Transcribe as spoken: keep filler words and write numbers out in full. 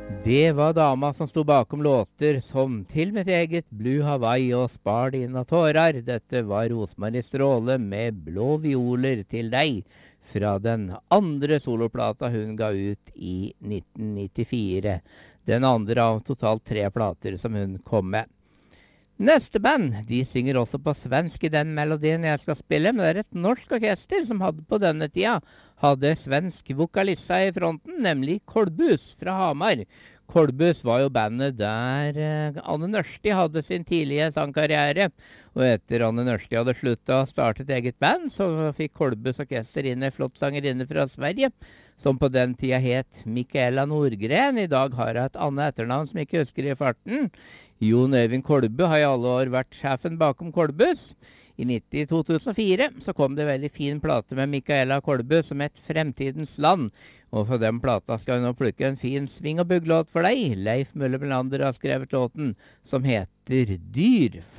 Det var dama som sto bakom låter som Til mitt eget Blue Hawaii og Spar dina tårar. Dette var Rosmarie Stråle med Blå violer til deg, fra den andre soloplata hun ga ut i nitten nittifire. Den andre av totalt tre plater som hun kom med. Neste band, de synger også på svensk i den melodien jeg skal spille, men det er et norsk orkester som hadde på denne tida hadde svensk vokalissa i fronten, nemlig Kolbus fra Hamar. Kolbus var jo bandet der eh, Anne Nørsti hadde sin tidlige sangkarriere, og etter Anne Nørsti hadde sluttet å starte et eget band, så fikk Kolbus orkester inn en flott sangerinne fra Sverige, som på den tida het Mikaela Nordgren. I dag har hun et annet etternavn som jeg ikke husker i farten. Jon Øyvind Kolbu har i alle år vært sjefen bakom Kolbus. I nitti to tusen og fire så kom det en veldig fin plate med Mikaela Kolbu som het Fremtidens land. Og for den plata skal vi nå plukke en fin sving- og bugglåt for deg. Leif Mulle Melander har skrevet låten som heter Dyr.